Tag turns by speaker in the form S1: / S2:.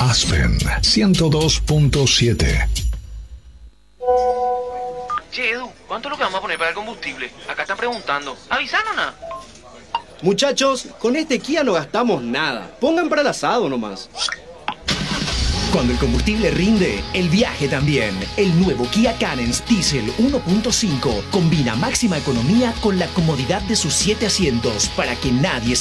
S1: Aspen 102.7.
S2: Che, Edu, ¿cuánto es lo que vamos a poner para el combustible? Acá están preguntando. ¿Avisaron nada?
S3: Muchachos, con este Kia no gastamos nada. Pongan para el asado nomás.
S4: Cuando el combustible rinde, el viaje también. El nuevo Kia Carens Diesel 1.5 combina máxima economía con la comodidad de sus 7 asientos para que nadie se